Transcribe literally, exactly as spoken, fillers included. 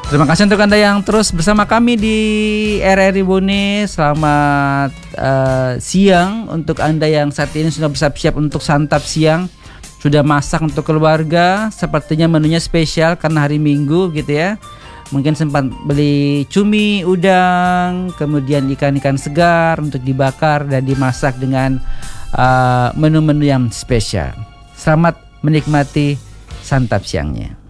Terima kasih untuk Anda yang terus bersama kami di R R I Bone. Selamat uh, siang untuk Anda yang saat ini sudah bersiap-siap untuk santap siang. Sudah masak untuk keluarga, sepertinya menunya spesial karena hari Minggu gitu ya. Mungkin sempat beli cumi, udang, kemudian ikan-ikan segar untuk dibakar dan dimasak dengan uh, menu-menu yang spesial. Selamat menikmati santap siangnya.